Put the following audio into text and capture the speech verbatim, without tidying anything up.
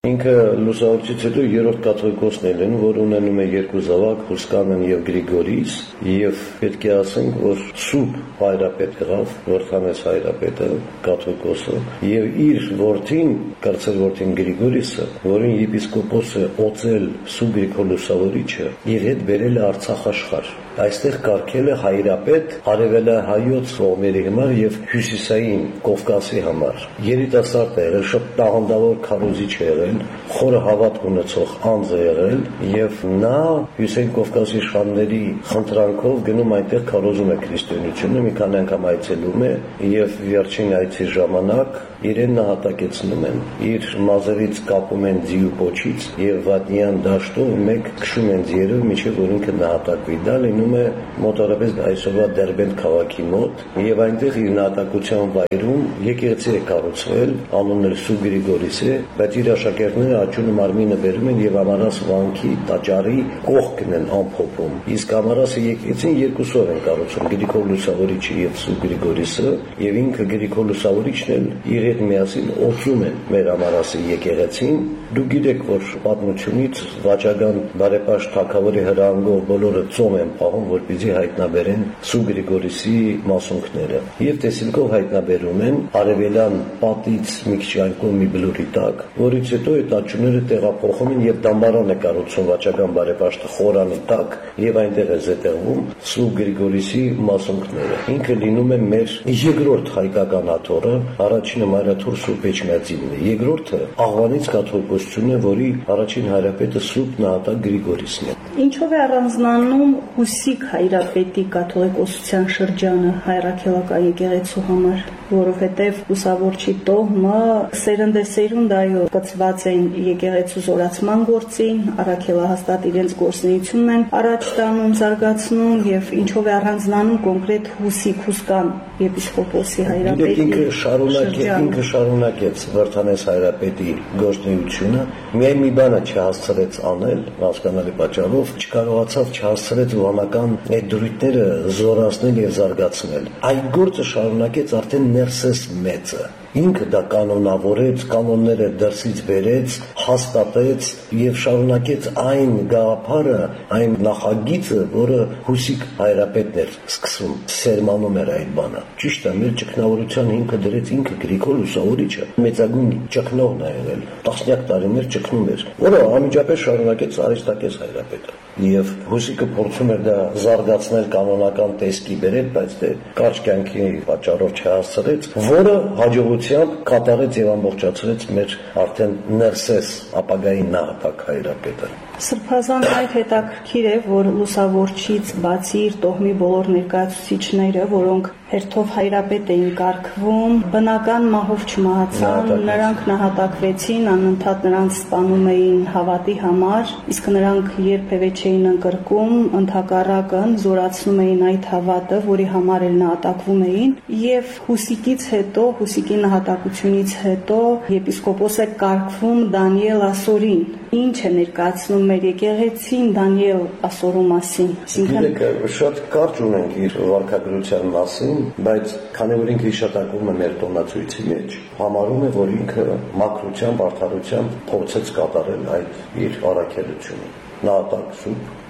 Ինքը լուսավորչից հետո երրորդ կաթողիկոսն են, որ ունենում է երկու զավակ, Հուսկանն եւ Գրիգորիս, եւ պետք է ասենք, որ սուրբ հայրապետ եղավ, Վարդանես հայրապետը, կաթողիկոսը, եւ իր որդին, կարծել որդին Գրիգորիսը, որին եպիսկոպոսը Օծել Սուրբ Գրիգոր Լուսավորիչը, իր հետ բերել է Արցախ աշխարհ։ Այստեղ կարգել է հայրապետ արևելահայոց կողմերի համար եւ հյուսիսային Կովկասի համար։ Երիտասարդ է եղել, շատ տաղանդավոր քարոզիչ է եղել, խորը հավատք ունեցող անձ է եղել եւ նա Հյուսիսային Կովկասի իշխանների խնդրանքով գնում այնտեղ քարոզում է քրիստոնեությունը, մի քանի անգամ այցելում է եւ վերջին այցի ժամանակ իրեն նահատակեցնում են, իր մազերից կապում են ձիու պոչից եւ վատնյան դաշտով մեկ քշում են ձիերով, մինչեւ որ ինքը նահատակվի։ Դա լինում է մոտավորապես այսօրվա Դերբենդ քաղաքի մոտ եւ այնտեղ իր նահատակության վայրում եկեղեցի է կառուցվել, անունը Սուրբ Գրիգորիս է, բայց իր աշակերտները աճունը մարմինը բերում են եւ Ամարաս վանքի տաճարի կողքն են ամփոփում։ Իսկ Ամարասը եկեղեցին երկուսով են կառուցում, Գրիգոր Լուսավորիչը եւ Սուրբ Գրիգորիսը, եւ ինքը Գրիգոր Լուսավորիչն էլ իր հետ միասին օծում են մեր Ամարասի եկեղեցին։ Դու գիտեք, որ պատմությունից վաճական բարեպաշտ թագավորի հրահանգով բոլորը ծոմ են պահում, որպեսզի հայտնաբերեն Սուրբ Գրիգորիսի մասունքները։ Եվ տեսիլքով հայտնաբերում են արևելյան պատից մի քիչ այն կողմի բլուրի տակ, որից հետո այդ աճուները տեղափոխում են եւ դամբարան է կառուցում վաճական բարեպաշտը խորանի տակ եւ այնտեղ է զետեղվում Սուրբ Գրիգորիսի մասունքները։ Ինքը լինում է մեր երկրորդ հայկական աթոռը, առաջինը Մայրաթուր Սուրբ Էջմիածինն է, երկրորդը Աղվանից կաթողիկոսությունն է, որի առաջին հայրապետը Սուրբ Նահատակ Գրիգորիսն է։ Ինչով է առանձնանում Հուսիկ հայրապետի կաթողիկոսության շրջանը հայրաքելական եկեղեցու համար, որովհետև Լուսավորչի տոհմը սերնդեսերունդ այո կցված են եկեղեցու զորացման գործին, առաքելահաստատ իրենց գործունեությունն են առաջ տանում, զարգացնում եւ ինչով է առանձնանում կոնկրետ Հուսիկ Հուսկան եպիսկոպոսի հայրապետի ինքը շարունակեց, ինքը շարունակեց Վարդանես հայրապետի գործունեությունը, միայն մի բանը չհասցրեց անել, հասկանալի պատճառով չկարողացավ չհասցրեց վանական այդ դրույթները զորացնել եւ զարգացնել։ Այդ գործը շարունակեց արդեն Ներսես մեծը։ Ինքը դա կանոնավորեց, կանոնները դրսից բերեց, հաստատեց եւ շարունակեց այն գաղափարը, այն նախագիծը, որը Հուսիկ հայրապետն էր սկսում, սերմանում էր այդ բանը։ Ճիշտ է, մեր ճգնավորության հիմքը դրեց ինքը Գրիգոր Լուսավորիչը, մեծագույն ճգնողն է եղել, տասնյակ տարիներ ճգնում էր, որը անմիջապես շարունակեց Արիստակես հայրապետը։ Եվ Հուսիկը փորձում էր դա զարգացնել կանոնական տեսքի բերել, բայց դե կարճ կյանքի պատճառով չհասցրեց, որը հաջողությամբ կատարեց եւ ամբողջացրեց մեր արդեն Ներսես ապագայի Նահատակ հայրապետը։ Սրբազան այդ հետաքրքիր է, որ Լուսավորչից բացի իր տոհմի բոլոր ներկայացուցիչները, որոնք հերթով հայրապետ էին կարգվում, բնական մահով չմահացան, նրանք նահատակվեցին, անընդհատ նրանց սպանում էին հավատի համար, իսկ նրանք երբևէ չէին ընկրկում, ընդհակառակը զորացնում էին այդ հավատը, որի համար էլ նահատակվում էին, եւ Հուսիկից հետո, Հուսիկի նահատակությունից հետո եպիսկոպոս է կարգվում Դանիել Ասորին։ Ինչ է ներկայացնում մեր եկեղեցին Դանիել Ասորու մասին։ Այսինքն շատ կարճ ունենք իր վարքագրության մասին, բայց քանի որ ինքը հիշատակվում է մեր տոնացույցի մեջ, համարում է, որ ինքը մաքրությամբ, արդարությամբ փորձեց կատարել այդ իր առաքելությունը։ Նահատակ Սուրբ